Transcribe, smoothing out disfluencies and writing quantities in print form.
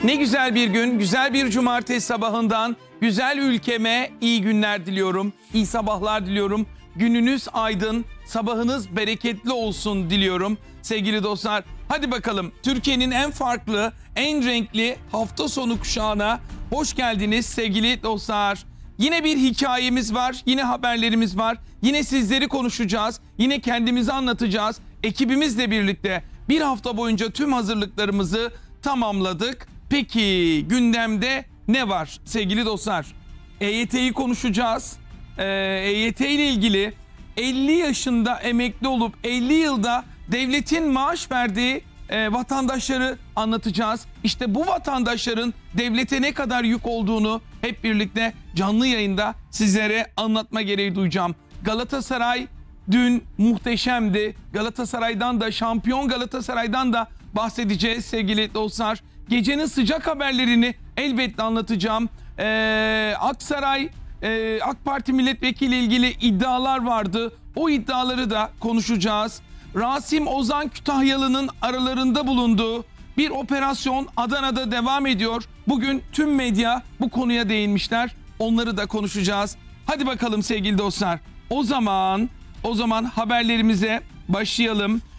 Ne güzel bir gün, güzel bir cumartesi sabahından güzel ülkeme iyi günler diliyorum. İyi sabahlar diliyorum. Gününüz aydın, sabahınız bereketli olsun diliyorum sevgili dostlar. Hadi bakalım Türkiye'nin en farklı, en renkli hafta sonu kuşağına hoş geldiniz sevgili dostlar. Yine bir hikayemiz var, yine haberlerimiz var. Yine sizleri konuşacağız, yine kendimizi anlatacağız. Ekibimizle birlikte bir hafta boyunca tüm hazırlıklarımızı tamamladık. Peki gündemde ne var sevgili dostlar? EYT'yi konuşacağız. EYT ile ilgili 50 yaşında emekli olup 50 yılda devletin maaş verdiği vatandaşları anlatacağız. İşte bu vatandaşların devlete ne kadar yük olduğunu hep birlikte canlı yayında sizlere anlatma gereği duyacağım. Galatasaray dün muhteşemdi. Galatasaray'dan da, şampiyon Galatasaray'dan da bahsedeceğiz sevgili dostlar. Gecenin sıcak haberlerini elbette anlatacağım. Aksaray, AK Parti milletvekili ilgili iddialar vardı. O iddiaları da konuşacağız. Rasim Ozan Kütahyalı'nın aralarında bulunduğu bir operasyon Adana'da devam ediyor. Bugün tüm medya bu konuya değinmişler. Onları da konuşacağız. Hadi bakalım sevgili dostlar. O zaman haberlerimize başlayalım.